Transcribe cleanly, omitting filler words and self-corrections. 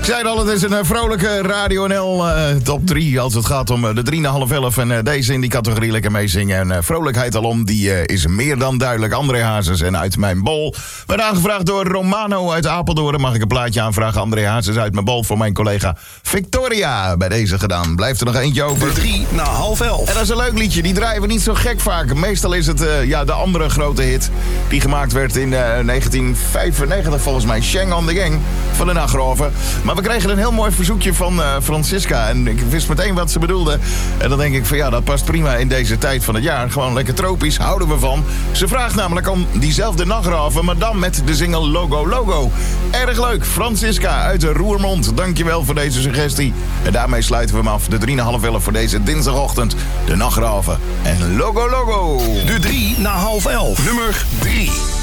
Ik zei al, het is een vrolijke Radio NL top 3 als het gaat om de 3 na half 11. En deze in die categorie lekker meezingen. En vrolijkheid alom, die is meer dan duidelijk. André Hazes en Uit Mijn Bol. Werd aangevraagd door Romano uit Apeldoorn. Mag ik een plaatje aanvragen? André Hazes Uit Mijn Bol voor mijn collega Victoria. Bij deze gedaan. Blijft er nog eentje over. De 3 na half 11. En dat is een leuk liedje. Die draaien we niet zo gek vaak. Meestal is het de andere grote hit. Die gemaakt werd in 1995 volgens mij. Shang on the Gang van de Nagraven. Maar we kregen een heel mooi verzoekje van Francisca. En ik wist meteen wat ze bedoelde. En dan denk ik van ja, dat past prima in deze tijd van het jaar. Gewoon lekker tropisch, houden we van. Ze vraagt namelijk om diezelfde Nagraven, maar dan met de single Logo Logo. Erg leuk. Francisca uit de Roermond. Dankjewel voor deze suggestie. En daarmee sluiten we hem af. De 3 na half 11 voor deze dinsdagochtend. De Nagraven en Logo Logo. De 3 na half 11. Nummer 3.